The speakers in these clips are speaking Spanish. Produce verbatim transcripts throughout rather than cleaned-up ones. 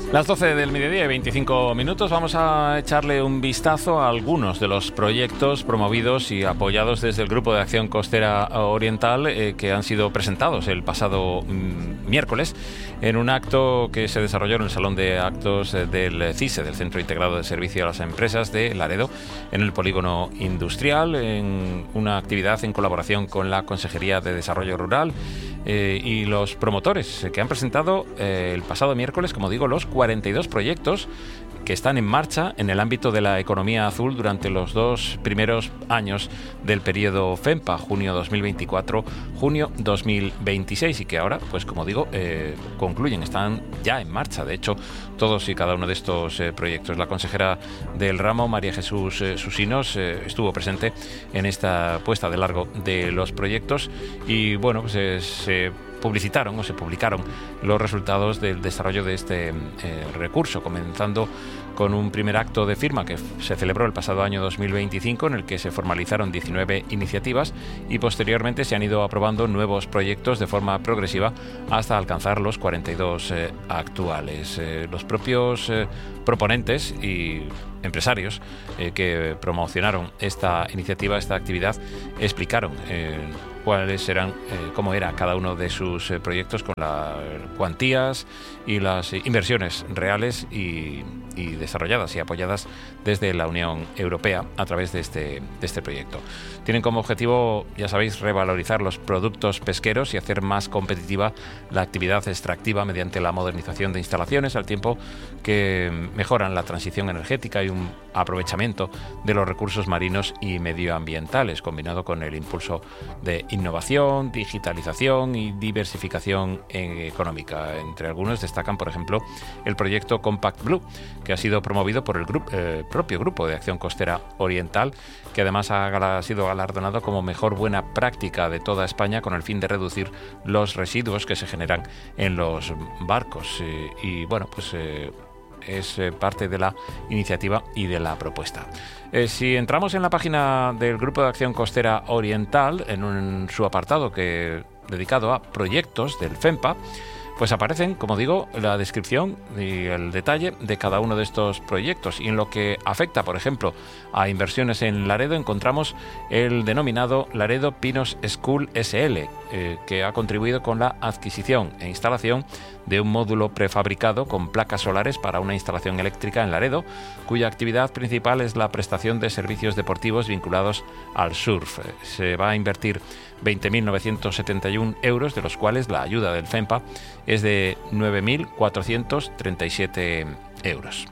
Las doce del mediodía y veinticinco minutos vamos a echarle un vistazo a algunos de los proyectos promovidos y apoyados desde el Grupo de Acción Costera Oriental eh, que han sido presentados el pasado mm, miércoles en un acto que se desarrolló en el Salón de Actos del CISE, del Centro Integrado de Servicio a las Empresas de Laredo, en el Polígono Industrial, en una actividad en colaboración con la Consejería de Desarrollo Rural eh, y los promotores que han presentado eh, el pasado miércoles, como digo, los cuarenta y dos proyectos que están en marcha en el ámbito de la economía azul durante los dos primeros años del periodo FEMPA, junio dos mil veinticuatro, junio dos mil veintiséis, y que ahora, pues como digo, eh, concluyen, están ya en marcha, de hecho, todos y cada uno de estos eh, proyectos. La consejera del ramo, María Jesús eh, Susinos, eh, estuvo presente en esta puesta de largo de los proyectos y, bueno, pues eh, se publicitaron o se publicaron los resultados del desarrollo de este eh, recurso, comenzando con un primer acto de firma que se celebró el pasado año dos mil veinticinco, en el que se formalizaron diecinueve iniciativas y posteriormente se han ido aprobando nuevos proyectos de forma progresiva hasta alcanzar los cuarenta y dos eh, actuales. Eh, los propios eh, proponentes y empresarios eh, que promocionaron esta iniciativa, esta actividad, explicaron eh, cuáles eran, eh, cómo era cada uno de sus eh, proyectos con las cuantías y las inversiones reales y, y desarrolladas y apoyadas desde la Unión Europea a través de este, de este proyecto. Tienen como objetivo, ya sabéis, revalorizar los productos pesqueros y hacer más competitiva la actividad extractiva mediante la modernización de instalaciones, al tiempo que mejoran la transición energética y un aprovechamiento de los recursos marinos y medioambientales, combinado con el impulso de innovación, digitalización y diversificación económica. Entre algunos destacan, por ejemplo, el proyecto Compact Blue, que ha sido promovido por el grupo, eh, propio Grupo de Acción Costera Oriental, que además ha, ha sido galardonado como mejor buena práctica de toda España con el fin de reducir los residuos que se generan en los barcos. Eh, y bueno, pues Eh, es eh, parte de la iniciativa y de la propuesta. Eh, si entramos en la página del Grupo de Acción Costera Oriental, en, un, en su apartado que dedicado a proyectos del FEMPA, pues aparecen, como digo, la descripción y el detalle de cada uno de estos proyectos. Y en lo que afecta, por ejemplo, a inversiones en Laredo, encontramos el denominado Laredo Pinos School S L, eh, que ha contribuido con la adquisición e instalación de un módulo prefabricado con placas solares para una instalación eléctrica en Laredo, cuya actividad principal es la prestación de servicios deportivos vinculados al surf. Se va a invertir veinte mil novecientos setenta y uno euros, de los cuales la ayuda del FEMPA es de nueve mil cuatrocientos treinta y siete euros.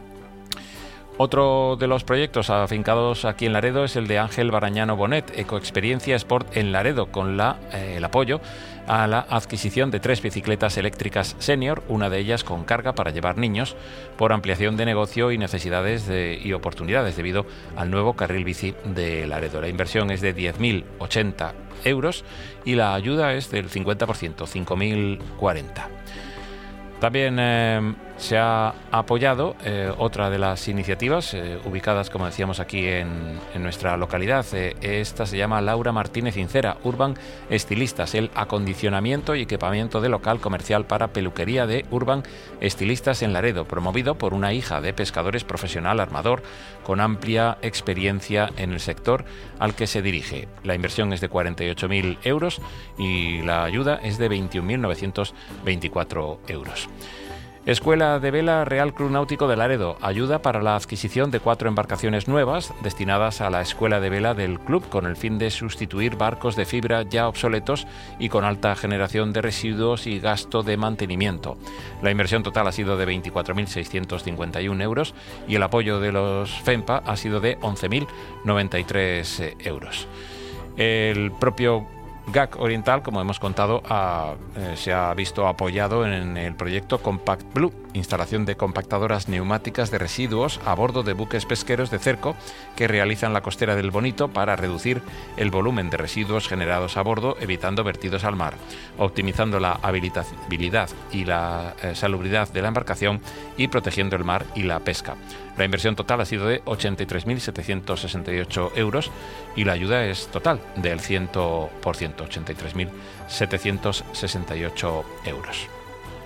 Otro de los proyectos afincados aquí en Laredo es el de Ángel Barañano Bonet, Ecoexperiencia Sport en Laredo, con la, eh, el apoyo a la adquisición de tres bicicletas eléctricas senior, una de ellas con carga para llevar niños, por ampliación de negocio y necesidades de, y oportunidades debido al nuevo carril bici de Laredo. La inversión es de diez mil ochenta euros y la ayuda es del cincuenta por ciento, cinco mil cuarenta. También eh, se ha apoyado eh, otra de las iniciativas eh, ubicadas, como decíamos, aquí en, en nuestra localidad. Eh, esta se llama Laura Martínez Incera, Urban Estilistas, el acondicionamiento y equipamiento de local comercial para peluquería de Urban Estilistas en Laredo, promovido por una hija de pescadores profesional armador con amplia experiencia en el sector al que se dirige. La inversión es de cuarenta y ocho mil euros y la ayuda es de veintiún mil novecientos veinticuatro euros. Escuela de Vela Real Club Náutico de Laredo, ayuda para la adquisición de cuatro embarcaciones nuevas destinadas a la Escuela de Vela del club, con el fin de sustituir barcos de fibra ya obsoletos y con alta generación de residuos y gasto de mantenimiento. La inversión total ha sido de veinticuatro mil seiscientos cincuenta y uno euros y el apoyo de los FEMPA ha sido de once mil noventa y tres euros. El propio G A C Oriental, como hemos contado, ha, eh, se ha visto apoyado en el proyecto Compact Blue, instalación de compactadoras neumáticas de residuos a bordo de buques pesqueros de cerco que realizan la costera del Bonito para reducir el volumen de residuos generados a bordo, evitando vertidos al mar, optimizando la habilitabilidad y la eh, salubridad de la embarcación y protegiendo el mar y la pesca. La inversión total ha sido de ochenta y tres mil setecientos sesenta y ocho euros y la ayuda es total del cien por ciento, ochenta y tres mil setecientos sesenta y ocho euros.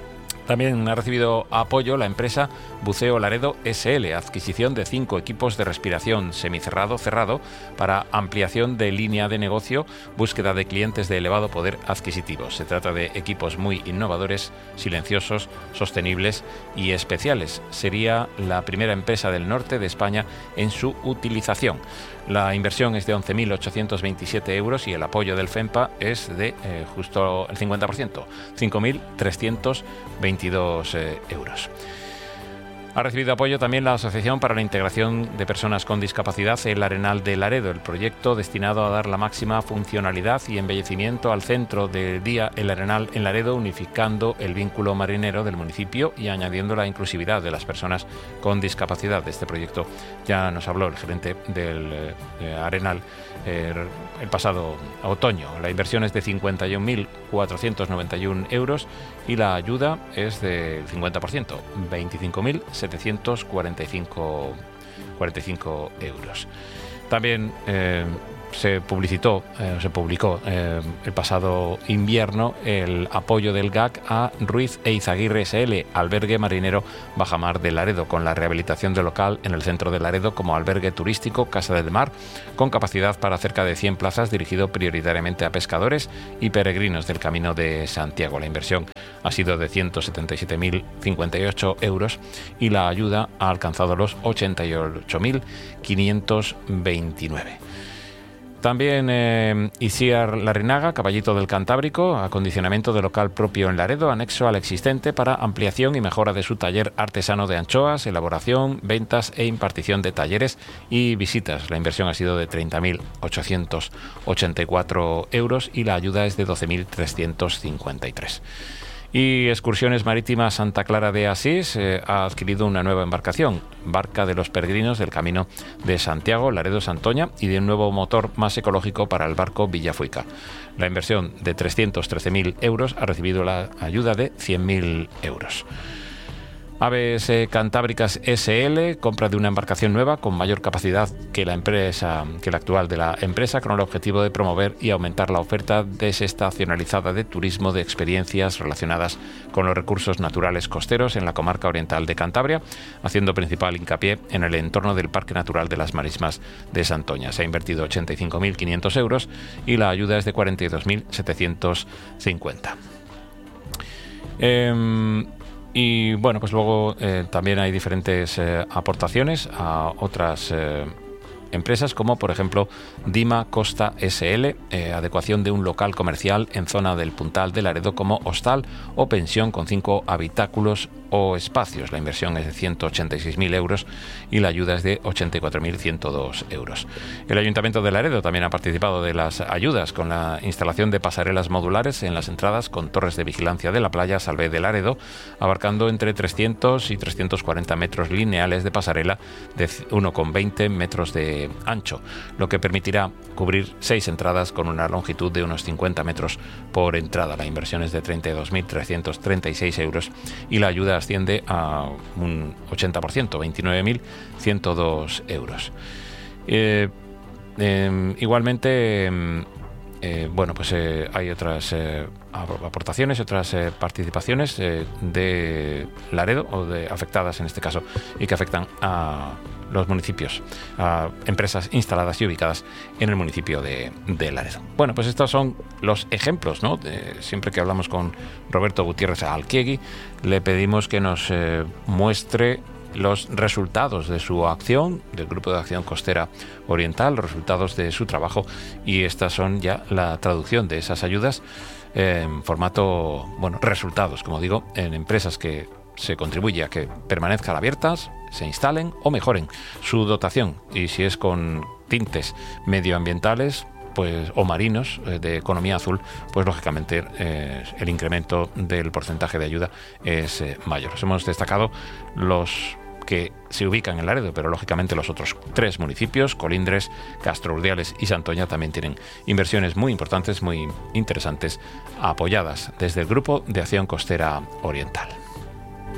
También ha recibido apoyo la empresa Buceo Laredo S L, adquisición de cinco equipos de respiración semicerrado-cerrado para ampliación de línea de negocio, búsqueda de clientes de elevado poder adquisitivo. Se trata de equipos muy innovadores, silenciosos, sostenibles y especiales. Sería la primera empresa del norte de España en su utilización. La inversión es de once mil ochocientos veintisiete euros y el apoyo del FEMPA es de eh, justo el cincuenta por ciento, cinco mil trescientos veintidós eh, euros. Ha recibido apoyo también la Asociación para la Integración de Personas con Discapacidad El Arenal de Laredo, el proyecto destinado a dar la máxima funcionalidad y embellecimiento al centro del día El Arenal en Laredo, unificando el vínculo marinero del municipio y añadiendo la inclusividad de las personas con discapacidad. De este proyecto ya nos habló el gerente del eh, Arenal eh, el pasado otoño. La inversión es de cincuenta y un mil cuatrocientos noventa y uno euros y la ayuda es del cincuenta por ciento, veinticinco mil setecientos cuarenta y cinco euros. También eh, se publicitó, eh, se publicó eh, el pasado invierno el apoyo del G A C a Ruiz e Izaguirre S L, albergue marinero Bajamar de Laredo, con la rehabilitación del local en el centro de Laredo como albergue turístico Casa del Mar, con capacidad para cerca de cien plazas, dirigido prioritariamente a pescadores y peregrinos del Camino de Santiago. La inversión ha sido de ciento setenta y siete mil cincuenta y ocho euros y la ayuda ha alcanzado los ochenta y ocho mil quinientos veintinueve. También eh, Isiar Larrinaga, Caballito del Cantábrico, acondicionamiento de local propio en Laredo, anexo al existente para ampliación y mejora de su taller artesano de anchoas, elaboración, ventas e impartición de talleres y visitas. La inversión ha sido de treinta mil ochocientos ochenta y cuatro euros y la ayuda es de doce mil trescientos cincuenta y tres. Y Excursiones Marítimas Santa Clara de Asís eh, ha adquirido una nueva embarcación, Barca de los Peregrinos del Camino de Santiago, Laredo-Santoña, y de un nuevo motor más ecológico para el barco Villafuica. La inversión de trescientos trece mil euros ha recibido la ayuda de cien mil euros. Aves eh, Cantábricas S L, compra de una embarcación nueva con mayor capacidad que la empresa, que la actual de la empresa, con el objetivo de promover y aumentar la oferta desestacionalizada de turismo de experiencias relacionadas con los recursos naturales costeros en la comarca oriental de Cantabria, haciendo principal hincapié en el entorno del Parque Natural de las Marismas de Santoña. Se ha invertido ochenta y cinco mil quinientos euros y la ayuda es de cuarenta y dos mil setecientos cincuenta. Eh, Y bueno, pues luego eh, también hay diferentes eh, aportaciones a otras eh, empresas, como por ejemplo Dima Costa S L, eh, adecuación de un local comercial en zona del Puntal de Laredo como hostal o pensión con cinco habitáculos o espacios. La inversión es de ciento ochenta y seis mil euros y la ayuda es de ochenta y cuatro mil ciento dos euros. El Ayuntamiento de Laredo también ha participado de las ayudas con la instalación de pasarelas modulares en las entradas con torres de vigilancia de la playa Salvé de Laredo, abarcando entre trescientos y trescientos cuarenta metros lineales de pasarela de uno coma veinte metros de ancho, lo que permitirá cubrir seis entradas con una longitud de unos cincuenta metros por entrada. La inversión es de treinta y dos mil trescientos treinta y seis euros y la ayuda asciende a un ochenta por ciento, veintinueve mil ciento dos euros. Eh, eh, igualmente, eh, bueno, pues eh, hay otras eh, aportaciones, otras eh, participaciones eh, de Laredo, o de afectadas en este caso, y que afectan a los municipios, a empresas instaladas y ubicadas en el municipio de, de Laredo. Bueno, pues estos son los ejemplos, ¿no? De, siempre que hablamos con Roberto Gutiérrez Alquiegui, le pedimos que nos eh, muestre los resultados de su acción, del Grupo de Acción Costera Oriental, los resultados de su trabajo, y estas son ya la traducción de esas ayudas en formato, bueno, resultados, como digo, en empresas que se contribuye a que permanezcan abiertas, se instalen o mejoren su dotación, y si es con tintes medioambientales pues o marinos eh, de economía azul, pues lógicamente eh, el incremento del porcentaje de ayuda es eh, mayor. Hemos destacado los que se ubican en Laredo, pero lógicamente los otros tres municipios, Colindres, Castro Urdiales y Santoña, también tienen inversiones muy importantes, muy interesantes, apoyadas desde el Grupo de Acción Costera Oriental.